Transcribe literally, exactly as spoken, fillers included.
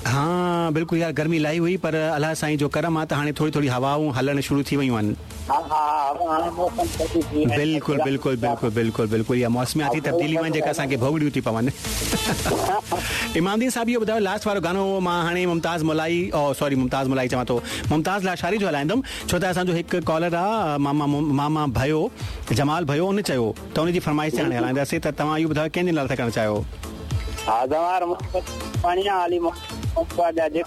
हाँ बिल्कुलु यार, गर्मी इलाही हुई पर अलाह साईं जो करम आहे त हाणे थोरी थोरी हवाऊं हलणु शुरू थी वियूं आहिनि. बिल्कुलु बिल्कुलु बिल्कुलु बिल्कुलु बिल्कुलु इहा मौसमियाती तब्दीलियूं आहिनि जेका असांखे भोगड़ियूं थी पवनि. इमामदीन साहिब इहो ॿुधायो, लास्ट वारो गानो मां हाणे मुमताज़ मुलाई ओ सॉरी मुमताज़ मुलाई चवां थो, मुमताज़ लाशारी जो हलाईंदुमि, छो त असांजो हिकु कॉलर आहे मामा मामा भयो जमाल भयो, उन चयो त उनजी फरमाइश ते हाणे हलाईंदासीं. त तव्हां इहो ॿुधायो कंहिंजे नाले सां करणु चाहियो? हा,